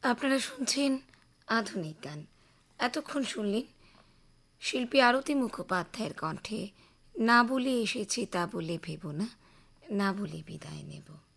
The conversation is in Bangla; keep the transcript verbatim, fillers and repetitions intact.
আপনারা শুনছেন আধুনিক গান। এতক্ষণ শুনলেন শিল্পী আরতি মুখোপাধ্যায়ের কণ্ঠে না বলে এসেছি তা বলে ভেবো না, না বলে বিদায় নেব।